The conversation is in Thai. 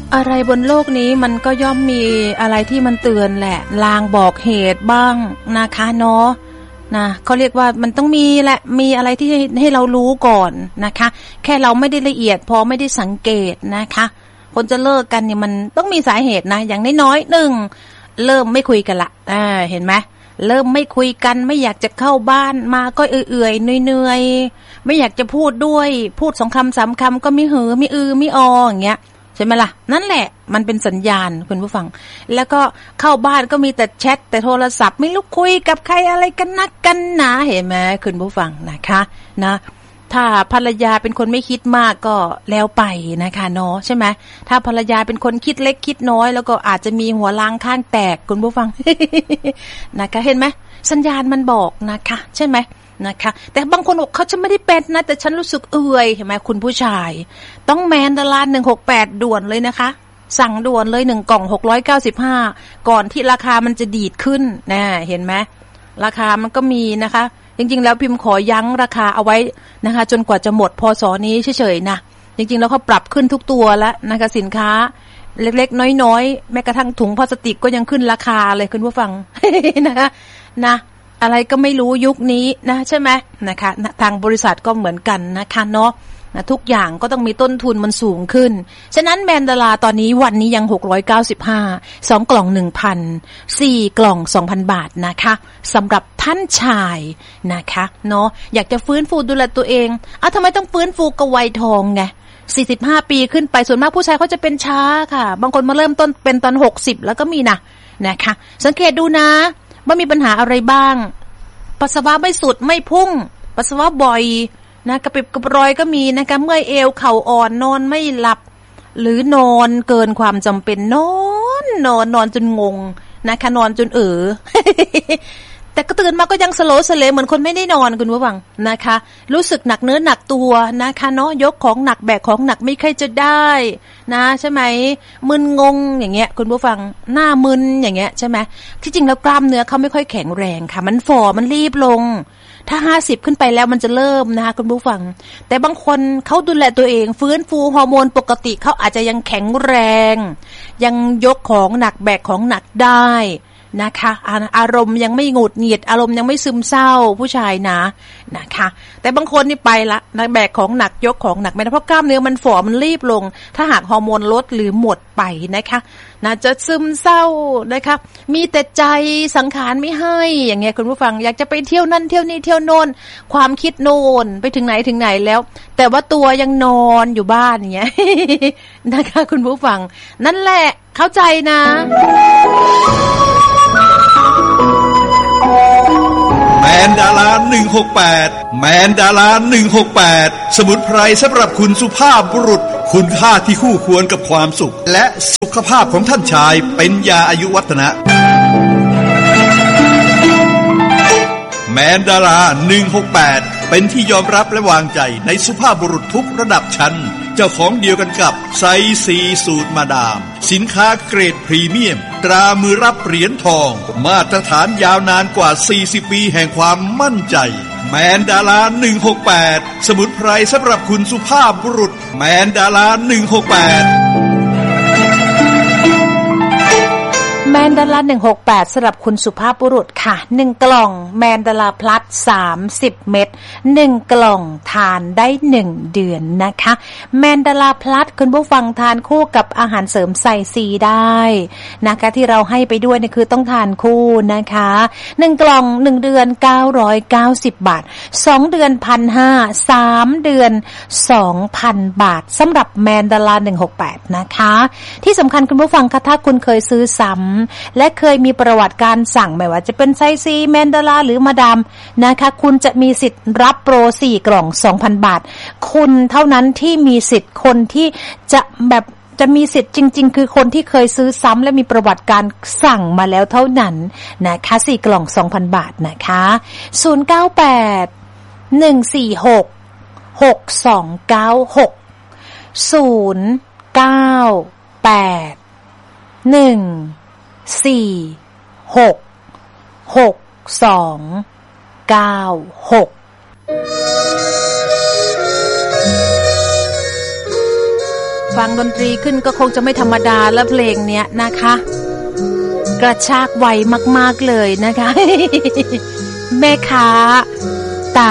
อะไรบนโลกนี้มันก็ย่อมมีอะไรที่มันเตือนแหละลางบอกเหตุบ้างนะคะเนาะนะเขาเรียกว่ามันต้องมีแหละมีอะไรที่ให้เรารู้ก่อนนะคะแค่เราไม่ได้ละเอียดพอไม่ได้สังเกตนะคะคนจะเลิกกันเนี่ยมันต้องมีสาเหตุนะอย่างน้อยๆ1เริ่มไม่คุยกันละเห็นไหมเริ่มไม่คุยกันไม่อยากจะเข้าบ้านมาก็เอื่อยๆเหนื่อยๆไม่อยากจะพูดด้วยพูด2 คำ 3 คำก็ไม่หือไม่ไม่ออย่างเงี้ยใช่ไหมล่ะนั่นแหละมันเป็นสัญญาณคุณผู้ฟังแล้วก็เข้าบ้านก็มีแต่แชทแต่โทรศัพท์ไม่รู้คุยกับใครอะไรกันนักกันหนาเห็นไหมคุณผู้ฟังนะคะนะถ้าภรรยาเป็นคนไม่คิดมากก็แล้วไปนะคะเนาะใช่ไหมถ้าภรรยาเป็นคนคิดเล็กคิดน้อยแล้วก็อาจจะมีหัวล้างข้างแตกคุณผู้ฟัง นะคะเห็นไหมสัญญาณมันบอกนะคะใช่ไหมนะคะแต่บางคนบอกเขาจะไม่ได้เป็นนะแต่ฉันรู้สึกเอื่อยเห็นไหมคุณผู้ชายต้องแมนดารา168ด่วนเลยนะคะสั่งด่วนเลย1 กล่อง695ก่อนที่ราคามันจะดีดขึ้นนะเห็นไหมราคามันก็มีนะคะจริงๆแล้วพิมพ์ขอยั้งราคาเอาไว้นะคะจนกว่าจะหมดพศนี้เฉยๆนะจริงๆแล้วเขาปรับขึ้นทุกตัวแล้วนะคะสินค้าเล็กๆน้อยๆแม้กระทั่งถุงพลาสติกก็ยังขึ้นราคาเลยคุณผู้ฟัง นะคะนะอะไรก็ไม่รู้ยุคนี้นะใช่ไหมนะคะทางบริษัทก็เหมือนกันนะคะเนาะทุกอย่างก็ต้องมีต้นทุนมันสูงขึ้นฉะนั้นแมนดาราตอนนี้วันนี้ยัง695 2 กล่อง 1,000 4 กล่อง 2,000 บาทนะคะสำหรับท่านชายนะคะเนาะอยากจะฟื้นฟูดูแลตัวเองทำไมต้องฟื้นฟูกับวัยทองไง45 ปีขึ้นไปส่วนมากผู้ชายเขาจะเป็นช้าค่ะบางคนมาเริ่มต้นเป็นตอน60แล้วก็มีนะคะสังเกตดูนะว่ามีปัญหาอะไรบ้างปัสสาวะไม่สุดไม่พุ่งปัสสาวะบ่อยนะกระปิบกระปรอยก็มีนะคะเมื่อยเอวเข่าอ่อนนอนไม่หลับหรือนอนเกินความจำเป็นนอนจนงงนะคะนอนจนแต่ก็ตื่นมาก็ยังสโลว์สเลเหมือนคนไม่ได้นอนคุณผู้ฟังนะคะรู้สึกหนักเนื้อหนักตัวนะคะเนาะยกของหนักแบกของหนักไม่ค่อยจะได้นะใช่ไหมมึนงงอย่างเงี้ยคุณผู้ฟังหน้ามึนอย่างเงี้ยใช่ไหมที่จริงแล้วกล้ามเนื้อเขาไม่ค่อยแข็งแรงค่ะมันฝ่อมันรีบลงถ้า50ขึ้นไปแล้วมันจะเริ่มนะคะคุณผู้ฟังแต่บางคนเขาดูแลตัวเองฟื้นฟูฮอร์โมนปกติเขาอาจจะยังแข็งแรงยังยกของหนักแบกของหนักได้นะคะอารมณ์ยังไม่หงุดหงิดอารมณ์ยังไม่ซึมเศร้าผู้ชายนะคะแต่บางคนนี่ไปละนักแบกของหนักยกของหนักไม่ได้เพราะกล้ามเนื้อมันฝ่อมันรีบลงถ้าหากฮอร์โมนลดหรือหมดไปนะคะจะซึมเศร้านะคะมีแต่ใจสังขารไม่ให้อย่างเงี้ยคุณผู้ฟังอยากจะไปเที่ยวนั่นเที่ยวนี่เที่ยวโน่นความคิดโน่นไปถึงไหนแล้วแต่ว่าตัวยังนอนอยู่บ้านอย่างเงี้ย นะคะคุณผู้ฟังนั่นแหละเข้าใจนะแมนดารา168แมนดารา168สมุนไพรสำหรับคุณสุภาพบุรุษคุณค่าที่คู่ควรกับความสุขและสุขภาพของท่านชายเป็นยาอายุวัฒนะแมนดารา168เป็นที่ยอมรับและวางใจในสุภาพบุรุษทุกระดับชั้นเจ้าของเดียวกันกับไซซีสูตรมาดามสินค้าเกรดพรีเมียมตรามือรับเหรียญทองมาตรฐานยาวนานกว่า40ปีแห่งความมั่นใจแมนดารา168สมุนไพรสำหรับคุณสุภาพบุรุษแมนดารา168 แมนดารา168สำหรับคุณสุภาพบุรุษค่ะ1 กล่องแมนดาราพลัส30 เม็ด1 กล่องทานได้1 เดือนนะคะแมนดาราพลัสคุณผู้ฟังทานคู่กับอาหารเสริมไซซีได้นะคะที่เราให้ไปด้วยนี่คือต้องทานคู่นะคะ1 กล่อง1 เดือน990 บาท2 เดือน 1,500 3 เดือน 2,000 บาทสำหรับแมนดารา168นะคะที่สำคัญคุณผู้ฟังคะถ้าคุณเคยซื้อซ้ำและเคยมีประวัติการสั่งไม่ว่าจะเป็นไซซีแมนดาราหรือมาดามนะคะคุณจะมีสิทธิ์รับโปร4 กล่อง 2,000 บาทคุณเท่านั้นที่มีสิทธิ์คนที่จะมีสิทธิ์จริงๆคือคนที่เคยซื้อซ้ำและมีประวัติการสั่งมาแล้วเท่านั้นนะคะ4 กล่อง 2,000 บาทนะคะ098 146 6296 098 146 6296 ฟังดนตรีขึ้นก็คงจะไม่ธรรมดาแล้วเพลงเนี้ยนะคะกระชากไวมากๆเลยนะคะ แม่ค้า